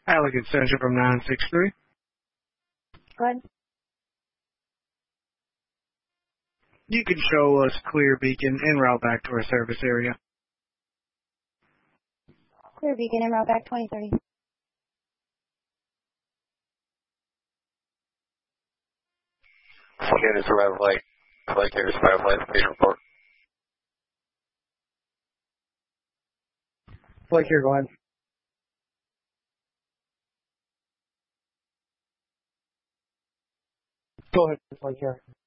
Alec extension from 963. Go ahead. You can show us clear beacon en route back to our service area. Clear beacon en route back 2030. Again, it's arrival light. Flight carrier is arrival light. Patient report. Flight carrier, go ahead. Go ahead, flight carrier.